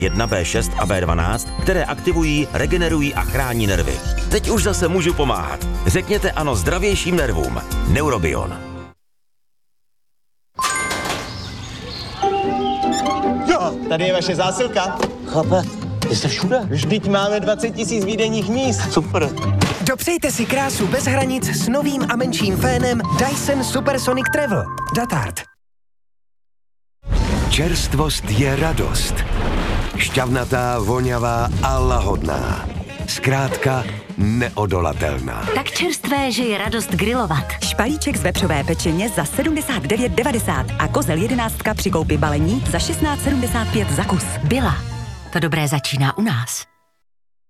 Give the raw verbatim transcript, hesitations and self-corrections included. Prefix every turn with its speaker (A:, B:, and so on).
A: jedna bé šest a bé dvanáct, které aktivují, regenerují a chrání nervy. Teď už zase můžu pomáhat. Řekněte ano zdravějším nervům. Neurobion.
B: Jo, tady je vaše zásilka.
C: Chlape, jste všude?
B: Vždyť máme dvacet tisíc výdejních míst.
C: Super.
D: Dopřejte si krásu bez hranic s novým a menším fénem Dyson Supersonic Travel. Datard.
E: Čerstvost je radost. Šťavnatá, voňavá a lahodná. Zkrátka neodolatelná.
F: Tak čerstvé, že je radost grilovat.
G: Špalíček z vepřové pečeně za sedmdesát devět devadesát a kozel jedenáctka při koupi balení za šestnáct sedmdesát pět za kus.
F: Byla. To dobré začíná u nás.